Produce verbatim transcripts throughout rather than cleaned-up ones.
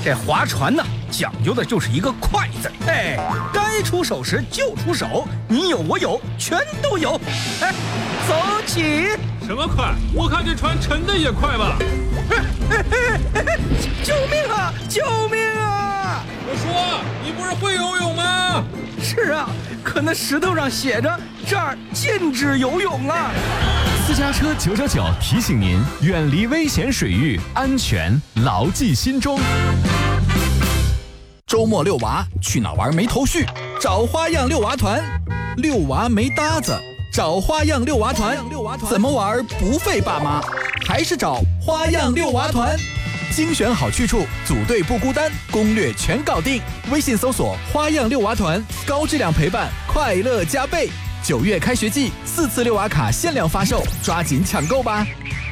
这划船呢，讲究的就是一个快字。哎，该出手时就出手，你有我有，全都有。哎，走起！ 什么快？我看这船沉的也快吧？ 救命啊！救命啊！ 我说，你不是会游泳吗？ 是啊，可那石头上写着这儿禁止游泳啊。 私家车九九九提醒您，远离危险水域，安全牢记心中。 周末遛娃去哪玩没头绪？找花样遛娃团。遛娃没搭子，找花样遛娃团。怎么玩不费爸妈？还是找花样遛娃团。精选好去处，组队不孤单，攻略全搞定。微信搜索花样遛娃团，高质量陪伴，快乐加倍。九月开学季，四次遛娃卡限量发售，抓紧抢购吧！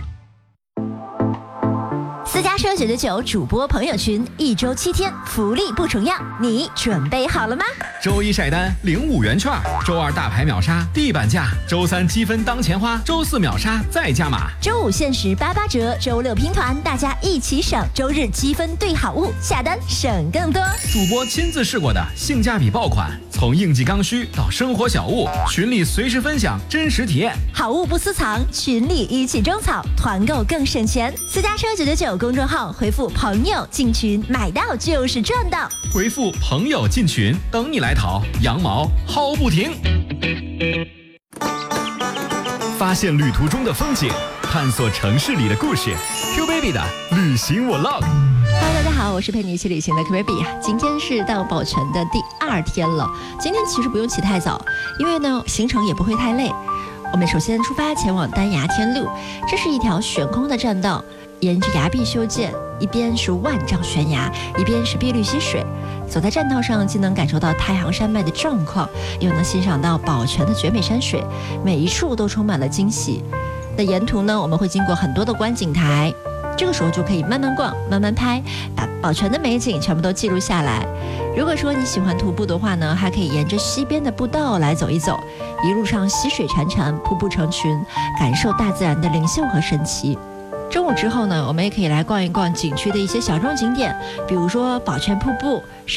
私家车九九九主播朋友群，一周七天，福利不重样，你准备好了吗？ 周一晒单领五元券，周二大牌秒杀地板价，周三积分当钱花，周四秒杀再加码， 周五限时八八折，周六拼团，大家一起省，周日积分兑好物，下单省更多。 主播亲自试过的性价比爆款，从应季刚需到生活小物，群里随时分享真实体验， 好物不私藏，群里一起种草，团购更省钱。私家车九九九公众号回复朋友进群，买到就是赚到。 回复朋友进群，等你来淘，羊毛薅不停。发现旅途中的风景，探索城市里的故事。Q Baby 的旅行我 log。 Hello， 大家好，我是陪你一起旅行的 Q Baby。今天是到宝泉的第二天了。今天其实不用起太早，因为呢行程也不会太累。我们首先出发前往丹崖天路，这是一条悬空的栈道，沿着崖壁修建，一边是万丈悬崖，一边是碧绿溪水。走在栈道上，既能感受到太行山脉的壮阔，又能欣赏到宝泉的绝美山水，每一处都充满了惊喜。那沿途呢，我们会经过很多的观景台，这个时候就可以慢慢逛，慢慢拍，把宝泉的美景全部都记录下来。如果说你喜欢徒步的话呢，还可以沿着溪边的步道来走一走，一路上溪水潺潺，瀑布成群，感受大自然的灵秀和神奇。中午之后呢，我们也可以来逛一逛景区的一些小众景点，比如说宝泉瀑布、